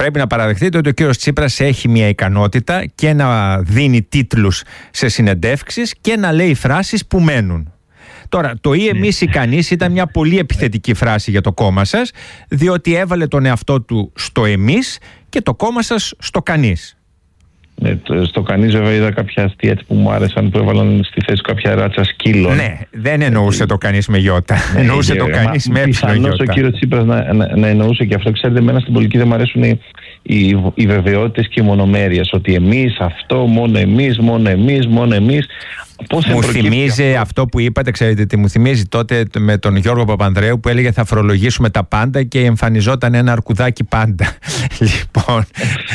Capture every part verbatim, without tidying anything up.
πρέπει να παραδεχτείτε ότι ο κύριος Τσίπρας έχει μια ικανότητα και να δίνει τίτλους σε συνεντεύξεις και να λέει φράσεις που μένουν. Τώρα, το ή εμείς ή κανείς ήταν μια πολύ επιθετική φράση για το κόμμα σας, διότι έβαλε τον εαυτό του στο εμείς και το κόμμα σας στο κανείς. Ναι, στο κανείς βέβαια είδα κάποια αστεία έτσι που μου άρεσαν, που έβαλαν στη θέση κάποια ράτσα σκύλων. Ναι, δεν εννοούσε το κανείς με γιώτα. Ναι, εννοούσε το κανείς με έψιλο γιώτα. Πιθανώς ο κύριος Τσίπρας να, να, να εννοούσε και αυτό. Ξέρετε, εμένα στην πολιτική δεν μου αρέσουν οι, οι, οι βεβαιότητες και οι μονομέρειες. Ότι εμείς αυτό, μόνο εμείς, μόνο εμείς, μόνο εμείς. Πώς μου θυμίζει αυτό? αυτό που είπατε, ξέρετε τι μου θυμίζει τότε με τον Γιώργο Παπανδρέου που έλεγε θα φορολογήσουμε τα πάντα και εμφανιζόταν ένα αρκουδάκι πάντα. Λοιπόν.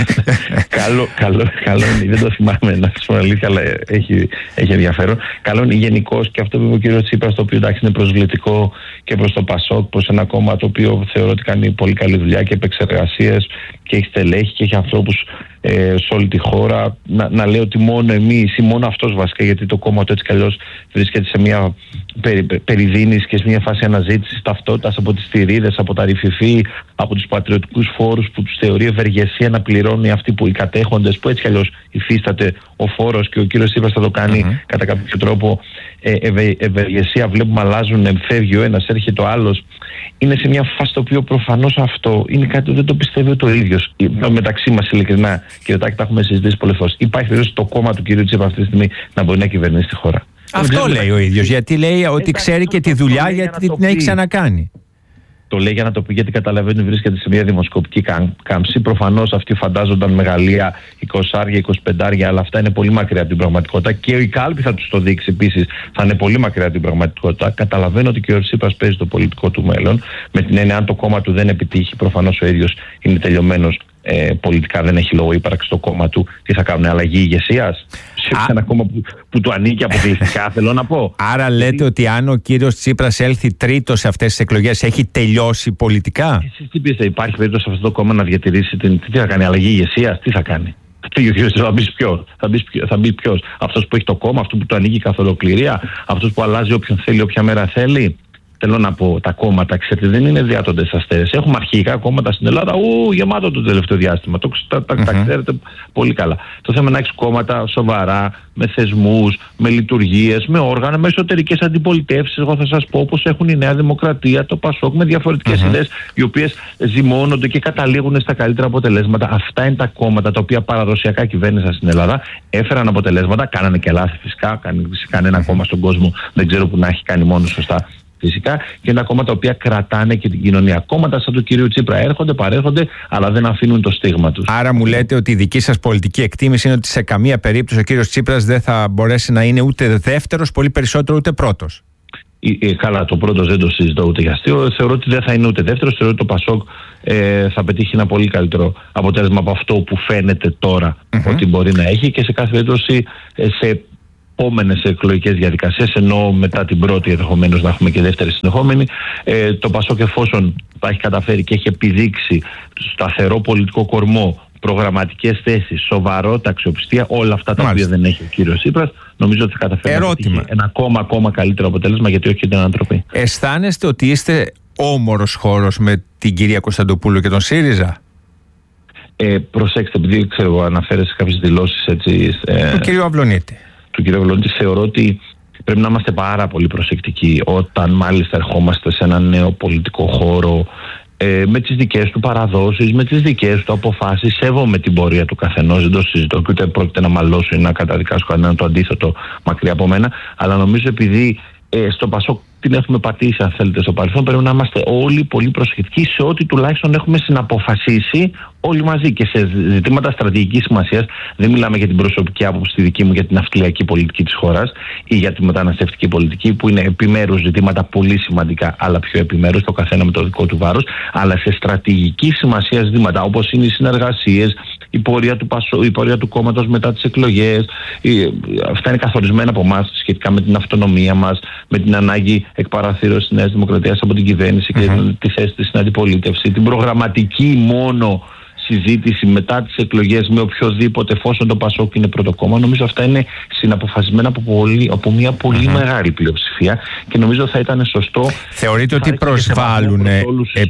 καλό, καλό, καλό είναι, δεν το θυμάμαι να σας πω αλήθεια, αλλά έχει, έχει ενδιαφέρον. Καλό είναι γενικώς και αυτό που είπε ο κύριος Τσίπρας, το οποίο εντάξει είναι προσβλητικό και προς το ΠΑΣΟΚ, προς ένα κόμμα το οποίο θεωρώ ότι κάνει πολύ καλή δουλειά και επεξεργασίες και έχει στελέχη και έχει ανθρώπους ε, σε όλη τη χώρα. Να, να λέω ότι μόνο εμείς ή μόνο αυτός βασικά, γιατί το κόμμα του έτσι κι αλλιώς βρίσκεται σε μια περι, περιδίνηση και σε μια φάση αναζήτησης ταυτότητας από τις θηρίδες, από τα ρηφιφή, από τους πατριωτικούς φόρους που τους θεωρεί ευεργεσία να πληρώνει αυτοί που οι κατέχοντες, που έτσι κι αλλιώς υφίσταται ο φόρος και ο κύριος Τσίπρας θα το κάνει mm-hmm. κατά κάποιο τρόπο ε, ευε, ευεργεσία. Βλέπουμε αλλάζουν, φεύγει ο ένας, έρχεται ο άλλος. Είναι σε μια φάση το οποίο προφανώς αυτό είναι κάτι που δεν το πιστεύει το ίδιος. Μεταξύ μας, ειλικρινά, κύριε Τάκη, τα έχουμε συζητήσει πολλές φορές. Υπάρχει περίπτωση το κόμμα του κύριου Τσίπρα αυτή τη στιγμή να μπορεί να κυβερνήσει τη χώρα. Αυτό δεν λέει ο ίδιος, γιατί λέει ότι ξέρει και τη δουλειά γιατί την έχει ξανακάνει. Το λέει για να το πει, γιατί καταλαβαίνει ότι βρίσκεται σε μια δημοσκοπική κάμψη. Προφανώς αυτοί φαντάζονταν μεγαλεία, είκοσι, είκοσι πέντε, αλλά αυτά είναι πολύ μακριά από την πραγματικότητα. Και η κάλπη θα τους το δείξει επίσης, θα είναι πολύ μακριά από την πραγματικότητα. Καταλαβαίνω ότι και ο Τσίπρας παίζει το πολιτικό του μέλλον. Με την έννοια, αν το κόμμα του δεν επιτύχει, προφανώς ο ίδιος είναι τελειωμένος. Ε, πολιτικά δεν έχει λόγο ύπαρξη στο κόμμα του. Τι θα κάνουν, αλλαγή ηγεσίας σε ένα κόμμα που, που του ανήκει αποκλειστικά, θέλω να πω. Άρα λέτε ότι αν ο κύριος Τσίπρας έλθει τρίτος σε αυτές τις εκλογές, έχει τελειώσει πολιτικά? Εσείς τι πείστε, υπάρχει περίπτωση σε αυτό το κόμμα να διατηρήσει την. Τι θα κάνει, αλλαγή ηγεσίας, τι θα κάνει? Τι, ο κύριος θα μπει ποιος, θα μπει, θα μπει ποιος, αυτός που έχει το κόμμα, αυτό που του ανήκει καθ' ολοκληρία, αυτός που αλλάζει όποιον θέλει, όποια μέρα θέλει? Θέλω να πω, τα κόμματα, ξέρετε, δεν είναι διάτοντες αστέρες. Έχουμε αρχικά κόμματα στην Ελλάδα, ου, γεμάτο το τελευταίο διάστημα. Το, τα, τα, mm-hmm. τα ξέρετε πολύ καλά. Το θέμα είναι να έχεις κόμματα σοβαρά, με θεσμούς, με λειτουργίες, με όργανα, με εσωτερικές αντιπολιτεύσεις. Εγώ θα σας πω, όπως έχουν η Νέα Δημοκρατία, το ΠΑΣΟΚ, με διαφορετικές mm-hmm. ιδέες, οι οποίες ζυμώνονται και καταλήγουν στα καλύτερα αποτελέσματα. Αυτά είναι τα κόμματα τα οποία παραδοσιακά κυβέρνησαν στην Ελλάδα, έφεραν αποτελέσματα, κάνανε και λάθη φυσικά. Κανένα mm-hmm. κόμμα στον κόσμο δεν ξέρω που να έχει κάνει μόνο σωστά. Φυσικά, και είναι κόμματα τα οποία κρατάνε και την κοινωνία. Κόμματα σαν του κυρίου Τσίπρα έρχονται, παρέρχονται, αλλά δεν αφήνουν το στίγμα τους. Άρα μου λέτε ότι η δική σας πολιτική εκτίμηση είναι ότι σε καμία περίπτωση ο κύριος Τσίπρας δεν θα μπορέσει να είναι ούτε δεύτερος, πολύ περισσότερο ούτε πρώτος. Ε, ε, καλά, το πρώτος δεν το συζητώ ούτε για αστείο. Θεωρώ ότι δεν θα είναι ούτε δεύτερος. Θεωρώ ότι το ΠΑΣΟΚ ε, θα πετύχει ένα πολύ καλύτερο αποτέλεσμα από αυτό που φαίνεται τώρα mm-hmm. ότι μπορεί να έχει, και σε κάθε περίπτωση ε, σε επόμενες εκλογικές διαδικασίες, ενώ μετά την πρώτη ενδεχομένως να έχουμε και δεύτερη συνεχόμενη, ε, το ΠΑΣΟΚ, εφόσον τα έχει καταφέρει και έχει επιδείξει σταθερό πολιτικό κορμό, προγραμματικές θέσεις, σοβαρότητα, αξιοπιστία, όλα αυτά τα Μάλιστα. οποία δεν έχει ο κύριος Τσίπρας, νομίζω ότι θα καταφέρει να έχει ένα ακόμα, ακόμα καλύτερο αποτέλεσμα, γιατί όχι και την ανατροπή. Αισθάνεστε ότι είστε όμορος χώρος με την κυρία Κωνσταντοπούλου και τον ΣΥΡΙΖΑ? Ε, προσέξτε, επειδή ξέρω, αναφέρεσαι σε κάποιες δηλώσεις έτσι. Ε, του κυρίου Αυλονίτη. Του κ. Αυλονίτη, θεωρώ ότι πρέπει να είμαστε πάρα πολύ προσεκτικοί όταν μάλιστα ερχόμαστε σε ένα νέο πολιτικό χώρο, ε, με τις δικές του παραδόσεις, με τις δικές του αποφάσεις. Σέβομαι την πορεία του καθενός, δεν το συζητώ και ούτε πρόκειται να μαλώσω ή να καταδικάσω κανέναν, το αντίθετο μακριά από μένα, αλλά νομίζω επειδή ε, στο ΠΑΣΟΚ την έχουμε πατήσει, αν θέλετε, στο παρελθόν, πρέπει να είμαστε όλοι πολύ προσεκτικοί σε ό,τι τουλάχιστον έχουμε συναποφασίσει όλοι μαζί, και σε ζητήματα στρατηγικής σημασίας. Δεν μιλάμε για την προσωπική άποψη τη δική μου για την ναυτιλιακή πολιτική της χώρας ή για τη μεταναστευτική πολιτική, που είναι επιμέρους ζητήματα πολύ σημαντικά, αλλά πιο επιμέρους, το καθένα με το δικό του βάρος, αλλά σε στρατηγική σημασία ζητήματα, όπως είναι οι συνεργασίες, η πορεία του, Πασο, η πορεία του κόμματος μετά τις εκλογές. Η, αυτά είναι καθορισμένα από εμάς σχετικά με την αυτονομία μας, με την ανάγκη εκπαραθύρωσης της Νέας Δημοκρατίας από την κυβέρνηση mm-hmm. και τη θέση της στην αντιπολίτευση, την προγραμματική μόνο συζήτηση μετά τις εκλογές με οποιοδήποτε, εφόσον το Πασόκ είναι πρώτο κόμμα. Νομίζω αυτά είναι συναποφασισμένα από, πολύ, από μια πολύ mm-hmm. μεγάλη πλειοψηφία και νομίζω θα ήταν σωστό. Θεωρείτε ότι προσβάλλουν, ε,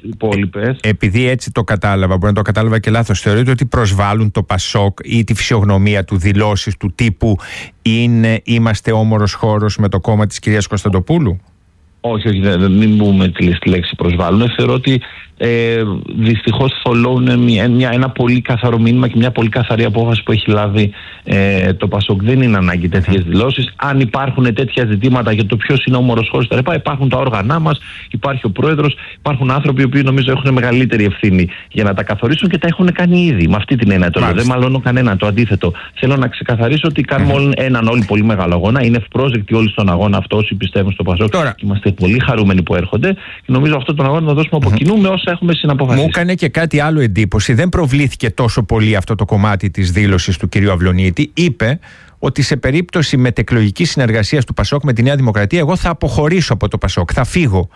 ε, επειδή έτσι το κατάλαβα, μπορεί να το κατάλαβα και λάθος, θεωρείτε ότι προσβάλλουν το Πασόκ ή τη φυσιογνωμία του, δηλώσεις του τύπου είναι, είμαστε όμορος χώρος με το κόμμα της κυρίας Κωνσταντοπούλου? Όχι, όχι, δεν, μην μπούμε τη λέξη προσβάλλουν. Θεωρώ ότι ε, δυστυχώς θολώνουν μια, μια, ένα πολύ καθαρό μήνυμα και μια πολύ καθαρή απόφαση που έχει λάβει ε, το Πασόκ. Δεν είναι ανάγκη τέτοιες δηλώσεις. Αν υπάρχουν τέτοια ζητήματα για το ποιος είναι ο όμορος χώρος, υπάρχουν τα όργανά μας, υπάρχει ο πρόεδρος, υπάρχουν άνθρωποι οι οποίοι νομίζω έχουν μεγαλύτερη ευθύνη για να τα καθορίσουν και τα έχουν κάνει ήδη. Με αυτή την έννοια τώρα. Δεν μαλώνω κανένα. Το αντίθετο. Θέλω να ξεκαθαρίσω ότι κάνουμε mm-hmm. έναν όλοι πολύ μεγάλο αγώνα. Είναι ευπρόσδεκτοι όλοι στον αγώνα αυτό όσοι πιστεύουν στο Πασόκ. Τώρα. Είμαστε πολύ χαρούμενοι που έρχονται και νομίζω αυτό τον αγώνα να δώσουμε από κοινού με όσα έχουμε συναποφασίσει. Μου έκανε και κάτι άλλο εντύπωση. Δεν προβλήθηκε τόσο πολύ αυτό το κομμάτι της δήλωσης του κυρίου Αυλονίτη. Είπε ότι σε περίπτωση μετεκλογικής συνεργασίας του Πασόκ με τη Νέα Δημοκρατία, εγώ θα αποχωρήσω από το Πασόκ, θα φύγω.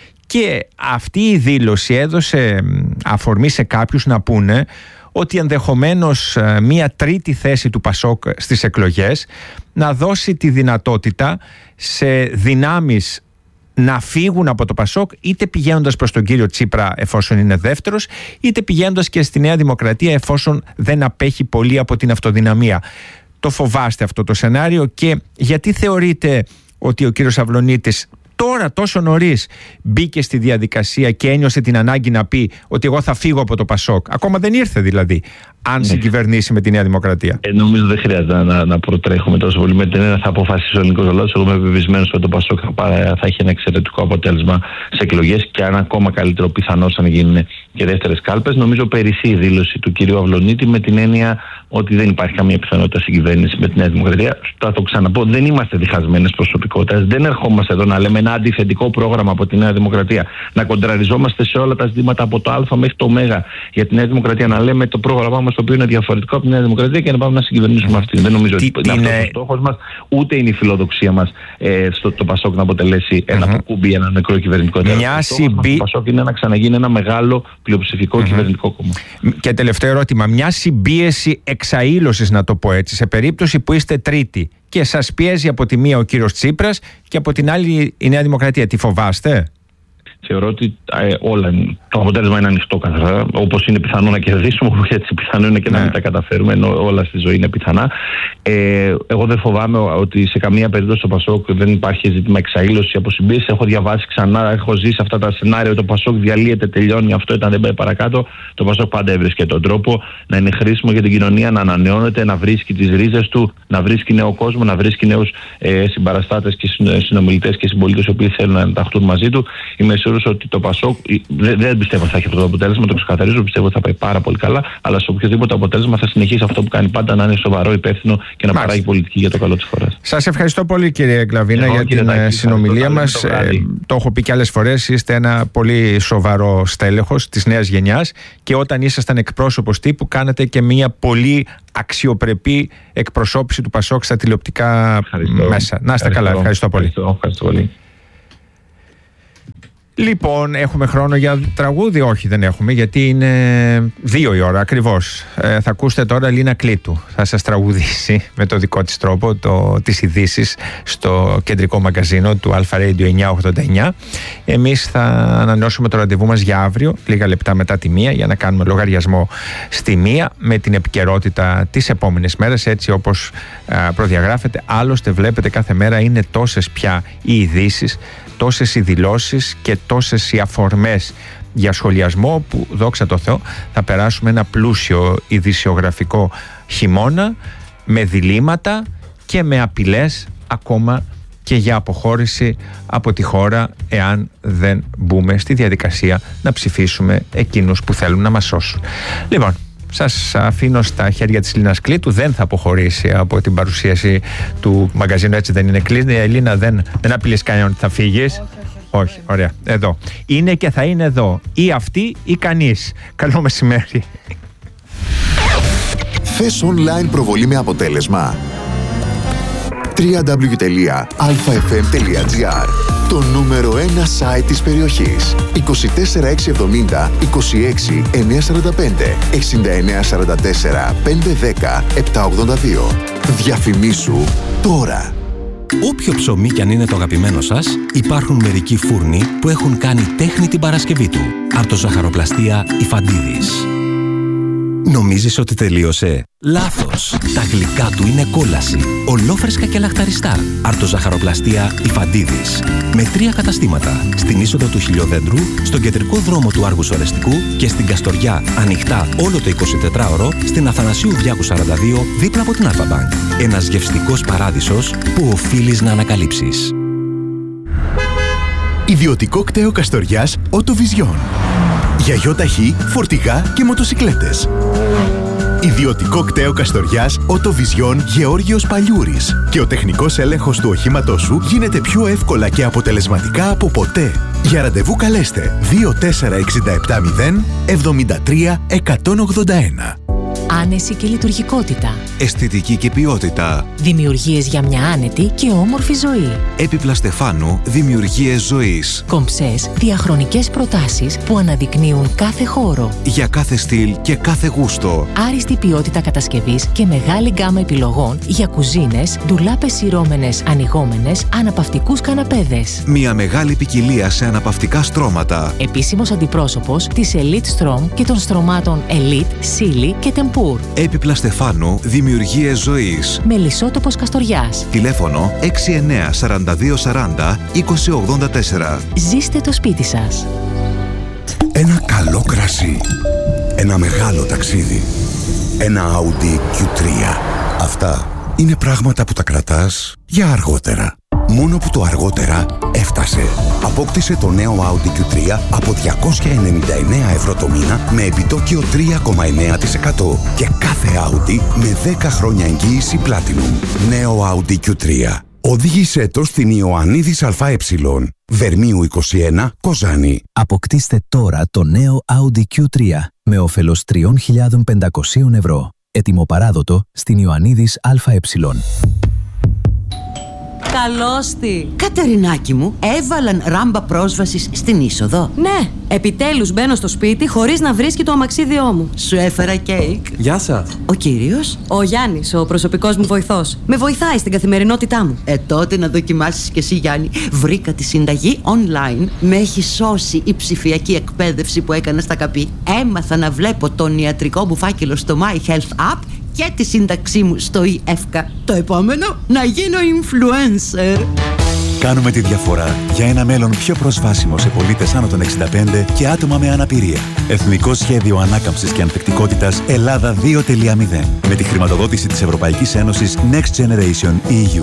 Και αυτή η δήλωση έδωσε αφορμή σε κάποιους να πούνε ότι ενδεχομένως μία τρίτη θέση του Πασόκ στις εκλογές να δώσει τη δυνατότητα σε δυνάμεις να φύγουν από το Πασόκ, είτε πηγαίνοντας προς τον κύριο Τσίπρα εφόσον είναι δεύτερος, είτε πηγαίνοντας και στη Νέα Δημοκρατία εφόσον δεν απέχει πολύ από την αυτοδυναμία. Το φοβάστε αυτό το σενάριο και γιατί θεωρείτε ότι ο κύριος Αυλονίτης τώρα τόσο νωρίς μπήκε στη διαδικασία και ένιωσε την ανάγκη να πει ότι εγώ θα φύγω από το Πασόκ? Ακόμα δεν ήρθε δηλαδή, αν συγκυβερνήσει με τη Νέα Δημοκρατία. Ε, νομίζω δεν χρειάζεται να, να, να προτρέχουμε τόσο πολύ. Με την έννοια θα αποφασίσει ο ελληνικός λαός. Εγώ είμαι πεπισμένος ότι το Πασόκ θα, θα έχει ένα εξαιρετικό αποτέλεσμα σε εκλογές και ένα ακόμα καλύτερο πιθανώς αν γίνουν και δεύτερες κάλπες. Νομίζω περισσή η δήλωση του κυρίου Αυλονίτη με την έννοια ότι δεν υπάρχει καμία πιθανότητα συγκυβέρνηση με τη Νέα Δημοκρατία. Θα το ξαναπώ, δεν είμαστε διχασμένες προσωπικότητες. Δεν ερχόμαστε εδώ να λέμε ένα αντιθετικό πρόγραμμα από τη Νέα Δημοκρατία. Να κοντραριζόμαστε σε όλα τα ζητήματα από το Α μέχρι το Ω για τη Νέα Δημοκρατία. Να λέμε το πρόγραμμά μας το οποίο είναι διαφορετικό από τη Νέα Δημοκρατία και να πάμε να συγκυβερνήσουμε αυτή. Δεν νομίζω ότι είναι αυτός ο στόχος μας, ούτε είναι η φιλοδοξία μας ε, στο το Πασόκ να αποτελέσει ένα mm-hmm. κουμπί, ένα νεκρό κυβερνητικό τέρμα. Το συμπί... Πασόκ είναι να ξαναγίνει ένα μεγάλο πλειοψηφικό mm-hmm. κυβερνητικό κόμμα. Και τελευταίο ερώτημα. Μια συμπίεση εξαήλωσης, να το πω έτσι, σε περίπτωση που είστε τρίτη και σας πιέζει από τη μία ο κύριος Τσίπρας και από την άλλη η Νέα Δημοκρατία, τη φοβάστε? Θεωρώ ότι ε, όλα, το αποτέλεσμα είναι ανοιχτό καθαρά. Όπως είναι πιθανό να κερδίσουμε, έτσι πιθανό είναι και να μην τα καταφέρουμε, ενώ όλα στη ζωή είναι πιθανά. Ε, εγώ δεν φοβάμαι ότι σε καμία περίπτωση στο Πασόκ δεν υπάρχει ζήτημα εξαήλωση, αποσυμπίεση. Έχω διαβάσει ξανά, έχω ζήσει αυτά τα σενάρια. Το Πασόκ διαλύεται, τελειώνει, αυτό ήταν, δεν πάει παρακάτω. Το Πασόκ πάντα έβρισκε τον τρόπο να είναι χρήσιμο για την κοινωνία, να ανανεώνεται, να βρίσκει τις ρίζες του, να βρίσκει νέο κόσμο, να βρίσκει νέους ε, συμπαραστάτες και συνομιλητές και συμπολίτες οι οποίοι θέλουν να ενταχθούν μαζί του. Είμαι σίγουρος ότι το Πασόκ, δεν, δεν πιστεύω ότι θα έχει αυτό το αποτέλεσμα, το ξεκαθαρίζω, πιστεύω ότι θα πάει πάρα πολύ καλά, αλλά σε οποιοδήποτε αποτέλεσμα θα συνεχίσει αυτό που κάνει πάντα, να είναι σοβαρό, υπεύθυνο και να Μάλιστα. παράγει πολιτική για το καλό της χώρας. Σας ευχαριστώ πολύ, κύριε Γκλαβίνα, για την Τάκη, συνομιλία μας. Ε, το έχω πει και άλλες φορές, είστε ένα πολύ σοβαρό στέλεχος της νέας γενιάς και όταν ήσασταν εκπρόσωπος τύπου, κάνατε και μια πολύ αξιοπρεπή εκπροσώπηση του Πασόκ στα τηλεοπτικά ευχαριστώ. μέσα. Να είστε καλά, ευχαριστώ πολύ. Ευχαριστώ, ευχαριστώ πολύ. Λοιπόν, έχουμε χρόνο για τραγούδι? Όχι, δεν έχουμε, γιατί είναι δύο η ώρα ακριβώς. Ε, θα ακούσετε τώρα Λίνα Κλήτου. Θα σας τραγουδήσει με το δικό της τρόπο το, τις ειδήσεις στο κεντρικό μαγκαζίνο του Alpha Radio εννιακόσια ογδόντα εννιά. Εμείς θα ανανεώσουμε το ραντεβού μας για αύριο, λίγα λεπτά μετά τη μία, για να κάνουμε λογαριασμό στη μία με την επικαιρότητα της επόμενης μέρας, έτσι όπως α, προδιαγράφεται. Άλλωστε, βλέπετε, κάθε μέρα είναι τόσες πια οι ειδήσεις, τόσες οι δηλώσεις και τόσες οι αφορμές για σχολιασμό που, δόξα τω Θεώ, θα περάσουμε ένα πλούσιο ειδησιογραφικό χειμώνα με διλήμματα και με απειλές ακόμα και για αποχώρηση από τη χώρα εάν δεν μπούμε στη διαδικασία να ψηφίσουμε εκείνους που θέλουν να μας σώσουν. Λοιπόν, σας αφήνω στα χέρια της Λίνας Κλήτου. Δεν θα αποχωρήσει από την παρουσίαση του μαγκαζίνου, έτσι δεν είναι? Κλείνει. Ελίνα, δεν, δεν απειλείς κανέναν ότι θα φύγεις? Όχι, όχι, ωραία. Εδώ. Είναι και θα είναι εδώ. Ή αυτή ή κανείς. Καλό μεσημέρι. Θες online προβολή με αποτέλεσμα? double-u double-u double-u τελεία αλφα εφ εμ τελεία τζι άρ Το νούμερο ένα site της περιοχής. είκοσι τέσσερα εξακόσια εβδομήντα είκοσι έξι εννιακόσια σαράντα πέντε εξήντα εννέα σαράντα τέσσερα πεντακόσια δέκα επτακόσια ογδόντα δύο. Διαφημίσου τώρα. Όποιο ψωμί κι αν είναι το αγαπημένο σας, υπάρχουν μερικοί φούρνοι που έχουν κάνει τέχνη την Παρασκευή του. Αρτοζαχαροπλαστεία Ιφαντίδης. Νομίζεις ότι τελείωσε? Λάθος! Τα γλυκά του είναι κόλαση. Ολόφρεσκα και λαχταριστά. Αρτοζαχαροπλαστεία Ιφαντίδης. Με τρία καταστήματα. Στην είσοδο του Χιλιοδέντρου, στον κεντρικό δρόμο του Άργους Ορεστικού και στην Καστοριά, ανοιχτά όλο το εικοσιτετράωρο, στην Αθανασίου Διάκου σαράντα δύο, δίπλα από την Αλφα-Μπανκ. Ένας γευστικός παράδεισος που οφείλεις να ανακαλύψεις. Ιδιωτικό κτέο Καστοριάς Οτοβιζιόν. Για γιοταχή, φορτηγά και μοτοσικλέτες. Ιδιωτικό κτέο Καστοριάς Οτοβιζιόν Γεώργιος Παλιούρης. Και ο τεχνικός έλεγχος του οχήματός σου γίνεται πιο εύκολα και αποτελεσματικά από ποτέ. Για ραντεβού καλέστε δύο τέσσερα έξι επτά μηδέν εβδομήντα τρία εκατόν ογδόντα ένα. Άνεση και λειτουργικότητα. Αισθητική και ποιότητα. Δημιουργίες για μια άνετη και όμορφη ζωή. Έπιπλα Στεφάνου, δημιουργίες ζωής. Κομψές, διαχρονικές προτάσεις που αναδεικνύουν κάθε χώρο. Για κάθε στυλ και κάθε γούστο. Άριστη ποιότητα κατασκευής και μεγάλη γκάμα επιλογών για κουζίνες, ντουλάπες σειρώμενες, ανοιγόμενες, αναπαυτικούς καναπέδες. Μια μεγάλη ποικιλία σε αναπαυτικά στρώματα. Επίσημος αντιπρόσωπος της Elite Strom και των στρωμάτων Elite, Silly και Tempur. Έπιπλα Στεφάνου, δημιουργίες ζωής. Μελισσότοπος Καστοριάς. Τηλέφωνο έξι εννέα σαράντα δύο σαράντα είκοσι ογδόντα τέσσερα. Ζήστε το σπίτι σας. Ένα καλό κρασί. Ένα μεγάλο ταξίδι. Ένα Audi κιου τρία. Αυτά είναι πράγματα που τα κρατάς για αργότερα. Μόνο που το αργότερα έφτασε. Απόκτησε το νέο Audi κιου τρία από διακόσια ενενήντα εννέα ευρώ το μήνα με επιτόκιο τρία κόμμα εννέα τοις εκατό και κάθε Audi με δέκα χρόνια εγγύηση Platinum. Νέο Audi κιου τρία. Οδήγησέ το στην Ιωαννίδης ΑΕ. Βερμίου είκοσι ένα, Κοζάνη. Αποκτήστε τώρα το νέο Audi κιου τρία με όφελος τρεις χιλιάδες πεντακόσια ευρώ. Έτοιμο παράδοτο στην Ιωαννίδης ΑΕ. Καλώς τη! Κατερινάκι μου, έβαλαν ράμπα πρόσβασης στην είσοδο. Ναι, επιτέλους μπαίνω στο σπίτι χωρίς να βρίσκει το αμαξίδιό μου. Σου έφερα κέικ. Γεια σας. Ο κύριος? Ο Γιάννης, ο προσωπικός μου βοηθός. Με βοηθάει στην καθημερινότητά μου. Ε, τότε να δοκιμάσεις κι εσύ, Γιάννη. Βρήκα τη συνταγή online. Με έχει σώσει η ψηφιακή εκπαίδευση που έκανα στα ΚΑΠΗ. Έμαθα να βλέπω τον ιατρικό μου φάκελο στο My Health App και τη σύνταξή μου στο ΙΕΦΚΑ. Το επόμενο, να γίνω influencer. Κάνουμε τη διαφορά για ένα μέλλον πιο προσβάσιμο σε πολίτες άνω των εξήντα πέντε και άτομα με αναπηρία. Εθνικό Σχέδιο Ανάκαμψης και Ανθεκτικότητας Ελλάδα δύο τελεία μηδέν. Με τη χρηματοδότηση της Ευρωπαϊκής Ένωσης Next Generation ι γιου.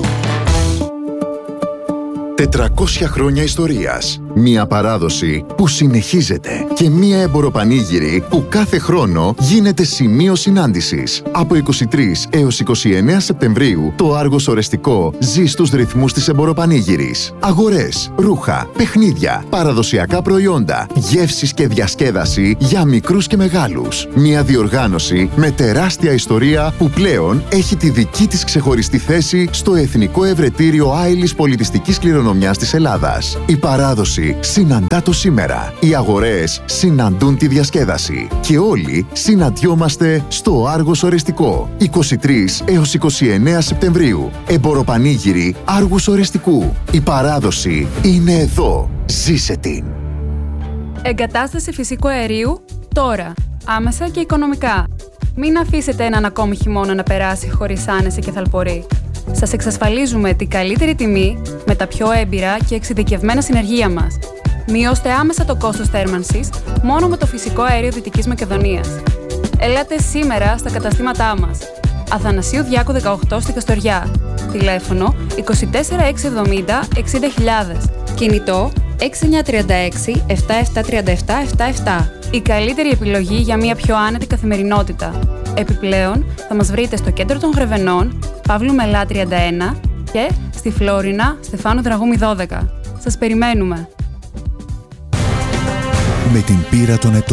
τετρακόσια χρόνια ιστορίας. Μία παράδοση που συνεχίζεται και μία εμποροπανήγυρη που κάθε χρόνο γίνεται σημείο συνάντησης. Από είκοσι τρεις έως είκοσι εννέα Σεπτεμβρίου το Άργος Ορεστικό ζει στους ρυθμούς της εμποροπανήγυρης. Αγορές, ρούχα, παιχνίδια, παραδοσιακά προϊόντα, γεύσεις και διασκέδαση για μικρούς και μεγάλους. Μία διοργάνωση με τεράστια ιστορία που πλέον έχει τη δική της ξεχωριστή θέση στο Εθνικό Ευρετήριο Άειλης Πολιτιστικής Κληρονομιάς της Ελλάδας. Η παράδοση συναντά το σήμερα. Οι αγορές συναντούν τη διασκέδαση. Και όλοι συναντιόμαστε στο Άργος Ορεστικό. είκοσι τρεις έως είκοσι εννέα Σεπτεμβρίου. Εμποροπανήγυρη Άργους Ορεστικού. Η παράδοση είναι εδώ. Ζήσε την. Εγκατάσταση φυσικού αερίου τώρα. Άμεσα και οικονομικά. Μην αφήσετε έναν ακόμη χειμώνα να περάσει χωρίς άνεση και θαλπορή. Σας εξασφαλίζουμε την καλύτερη τιμή με τα πιο έμπειρα και εξειδικευμένα συνεργεία μας. Μειώστε άμεσα το κόστος θέρμανσης μόνο με το φυσικό αέριο Δυτικής Μακεδονίας. Ελάτε σήμερα στα καταστήματά μας. Αθανασίου Διάκου δεκαοκτώ στη Καστοριά. Τηλέφωνο είκοσι τέσσερα εξακόσια εβδομήντα εξήντα χιλιάδες. Κινητό έξι εννιά τρία έξι επτά επτά τρία επτά επτά επτά. Η καλύτερη επιλογή για μια πιο άνετη καθημερινότητα. Επιπλέον, θα μας βρείτε στο κέντρο των Γρεβενών, Παύλου Μελά τριάντα ένα και στη Φλόρινα, Στεφάνου Δραγούμη δώδεκα. Σας περιμένουμε! Με την πείρα των ετών,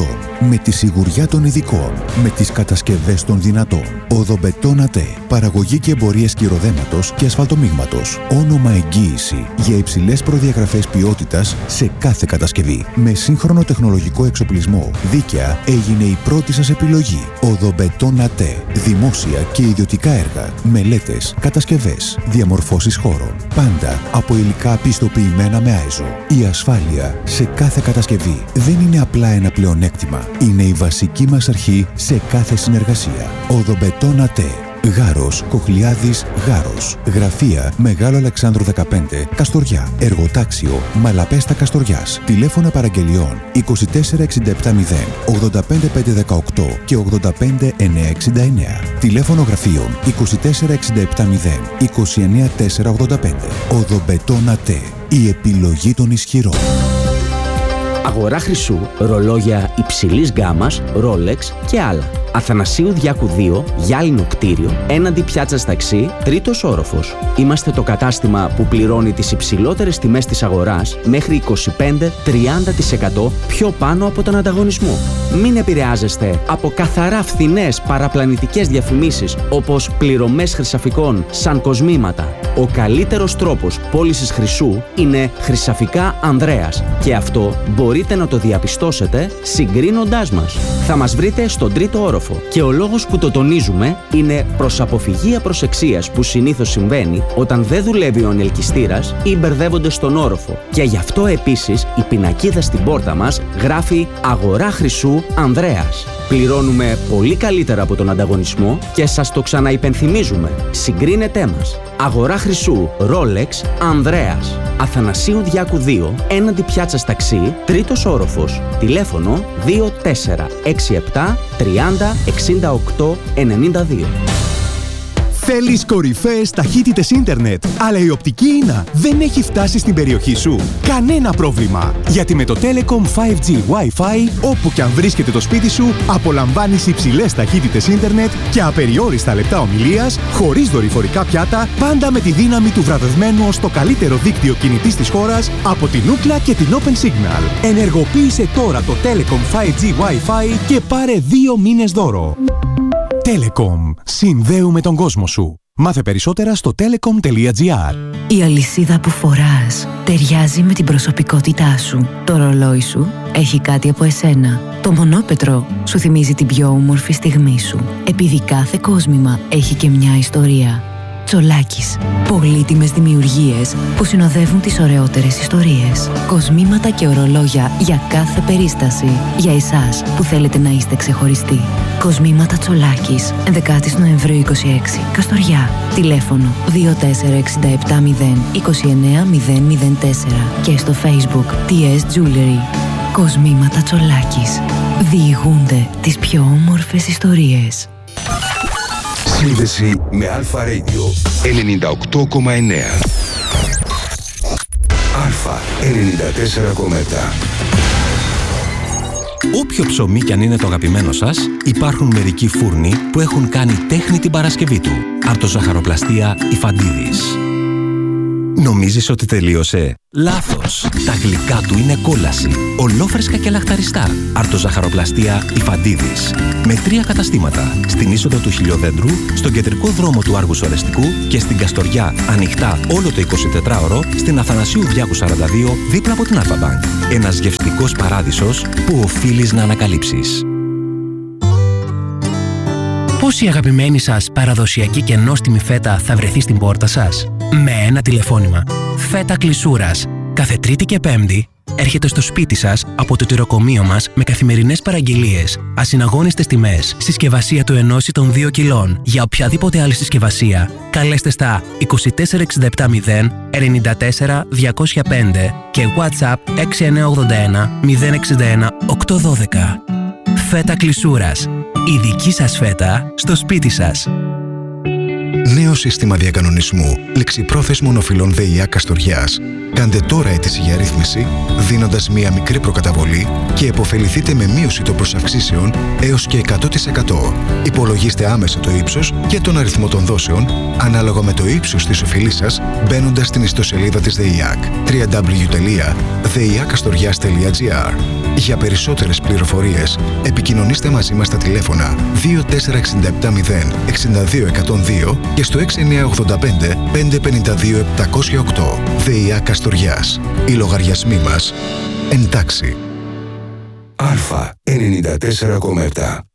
με τη σιγουριά των ειδικών, με τις κατασκευές των δυνατών. Οδομπετόν ΑΤΕ. Παραγωγή και εμπορία σκυροδέματος και ασφαλτομίγματος. Όνομα εγγύηση για υψηλές προδιαγραφές ποιότητας σε κάθε κατασκευή. Με σύγχρονο τεχνολογικό εξοπλισμό. Δίκαια έγινε η πρώτη σας επιλογή. Οδομπετόν ΑΤΕ. Δημόσια και ιδιωτικά έργα. Μελέτες, κατασκευές, διαμορφώσεις χώρων. Πάντα από υλικά πιστοποιημένα με άιζο. Η ασφάλεια σε κάθε κατασκευή δεν είναι απλά ένα πλεονέκτημα. Είναι η βασική μας αρχή σε κάθε συνεργασία. Οδομπετόν ΑΤΕ. Γάρος, Κοχλιάδης, Γάρος. Γραφεία Μεγάλο Αλεξάνδρου δεκαπέντε, Καστοριά. Εργοτάξιο Μαλαπέστα Καστοριάς. Τηλέφωνα παραγγελιών είκοσι τέσσερα εξήντα επτά μηδέν ογδόντα πέντε πεντακόσια δεκαοκτώ και ογδόντα πέντε εννιακόσια εξήντα εννέα. Τηλέφωνο γραφείων είκοσι τέσσερα εξήντα επτά μηδέν είκοσι εννέα τετρακόσια ογδόντα πέντε. Οδομπετόν ΑΤΕ. Η επιλογή των ισχυρών. Αγορά χρυσού, ρολόγια υψηλής γκάμας, Rolex και άλλα. Αθανασίου Διάκου δύο, γυάλινο κτίριο, έναντι πιάτσας ταξί, τρίτος όροφος. Είμαστε το κατάστημα που πληρώνει τις υψηλότερες τιμές της αγοράς μέχρι είκοσι πέντε με τριάντα τοις εκατό πιο πάνω από τον ανταγωνισμό. Μην επηρεάζεστε από καθαρά φθηνές παραπλανητικές διαφημίσεις όπως πληρωμές χρυσαφικών σαν κοσμήματα. Ο καλύτερος τρόπος πώλησης χρυσού είναι Χρυσαφικά Ανδρέας και αυτό μπορείτε να το διαπιστώσετε συγκρίνοντάς μας. Θα μας βρείτε στον τρίτο όροφο και ο λόγος που το τονίζουμε είναι προς αποφυγή απροσεξίας που συνήθως συμβαίνει όταν δεν δουλεύει ο ανελκυστήρας ή μπερδεύονται στον όροφο. Και γι' αυτό επίσης η πινακίδα στην πόρτα μας γράφει «Αγορά χρυσού Ανδρέας». Πληρώνουμε πολύ καλύτερα από τον ανταγωνισμό και σας το ξαναυπενθυμίζουμε. Συγκρίνετέ μας. Αγορά χρυσού Rolex Ανδρέας. Αθανασίου Διάκου δύο, έναντι πιάτσας ταξί, τρίτος όροφος. Τηλέφωνο δύο τέσσερα έξι επτά τριάντα εξήντα οκτώ ενενήντα δύο. Θέλεις κορυφαίες ταχύτητες ίντερνετ, αλλά η οπτική ίνα δεν έχει φτάσει στην περιοχή σου? Κανένα πρόβλημα! Γιατί με το Telecom φάιβ τζι Wi-Fi, όπου και αν βρίσκεται το σπίτι σου, απολαμβάνεις υψηλές ταχύτητες ίντερνετ και απεριόριστα λεπτά ομιλίας, χωρίς δορυφορικά πιάτα, πάντα με τη δύναμη του βραβευμένου ως το καλύτερο δίκτυο κινητής της χώρας από την Ookla και την Open Signal. Ενεργοποίησε τώρα το Telecom φάιβ τζι Wi-Fi και πάρε δύο μήνες δώρο. Telecom. Συνδέουμε τον κόσμο σου. Μάθε περισσότερα στο telecom τελεία gr. Η αλυσίδα που φοράς ταιριάζει με την προσωπικότητά σου. Το ρολόι σου έχει κάτι από εσένα. Το μονόπετρο σου θυμίζει την πιο όμορφη στιγμή σου. Επειδή κάθε κόσμημα έχει και μια ιστορία. Τσολάκης. Πολύτιμες δημιουργίες που συνοδεύουν τις ωραιότερες ιστορίες. Κοσμήματα και ορολόγια για κάθε περίσταση. Για εσάς που θέλετε να είστε ξεχωριστοί. Κοσμήματα Τσολάκης. ενδέκα Νοεμβρίου είκοσι έξι. Καστοριά. Τηλέφωνο δύο τέσσερα έξι επτά μηδέν είκοσι εννέα μηδέν μηδέν τέσσερα και στο Facebook τι ες Jewelry. Κοσμήματα Τσολάκης. Διηγούνται τις πιο όμορφες ιστορίες. Σύνδεση με Αλφα Radio ενενήντα οκτώ κόμμα εννέα. Αλφα ενενήντα τέσσερα κόμμα επτά. Όποιο ψωμί κι αν είναι το αγαπημένο σας, υπάρχουν μερικοί φούρνοι που έχουν κάνει τέχνη την Παρασκευή του. Αρτοζαχαροπλαστεία Ιφαντίδης. Νομίζεις ότι τελείωσε? Λάθος! Τα γλυκά του είναι κόλαση. Ολόφρεσκα και λαχταριστά. Αρτοζαχαροπλαστεία Ιφαντίδης. Με τρία καταστήματα. Στην είσοδο του Χιλιοδέντρου, στον κεντρικό δρόμο του Άργους Ορεστικού και στην Καστοριά, ανοιχτά όλο το εικοσιτετράωρο, στην Αθανασίου Διάκου σαράντα δύο, δίπλα από την Alpha Bank. Ένας γευστικός παράδεισος που οφείλεις να ανακαλύψεις. Πώς η αγαπημένη σας παραδοσιακή και νόστιμη φέτα θα βρεθεί στην πόρτα σας? Με ένα τηλεφώνημα. Φέτα Κλεισούρας. Κάθε Τρίτη και Πέμπτη έρχεται στο σπίτι σας από το τυροκομείο μας με καθημερινές παραγγελίες, ασυναγώνιστες τιμές, συσκευασία του ενός ή των δύο κιλών. Για οποιαδήποτε άλλη συσκευασία, καλέστε στα είκοσι τέσσερα εξήντα επτά μηδέν ενενήντα τέσσερα διακόσια πέντε και WhatsApp έξι εννιά ογδόντα ένα μηδέν εξήντα ένα οκτακόσια δώδεκα. Φέτα Κλεισούρας. Η δική σας φέτα στο σπίτι σας. Νέο σύστημα διακανονισμού ληξιπρόθεσμων οφειλών ΔΕΙΑ Καστοριάς. Κάντε τώρα αίτηση για ρύθμιση, δίνοντας μία μικρή προκαταβολή και επωφεληθείτε με μείωση των προσαυξήσεων έως και εκατό τοις εκατό. Υπολογίστε άμεσα το ύψος και τον αριθμό των δόσεων, ανάλογα με το ύψος της οφειλής σας, μπαίνοντας στην ιστοσελίδα της ΔΕΙΑΚ double-u double-u double-u τελεία δειακαστοριάς τελεία τζι άρ. Για περισσότερες πληροφορίες, επικοινωνήστε μαζί μας στα τηλέφωνα δύο τέσσερα έξι επτά μηδέν εξήντα δύο εκατόν δύο και στο έξι εννιά ογδόντα πέντε πεντακόσια πενήντα δύο επτακόσια οκτώ. ΔΕΙΑ Καστοριάς. Οι λογαριασμοί μας εν τάξη. Α ενενήντα τέσσερα κόμμα επτά.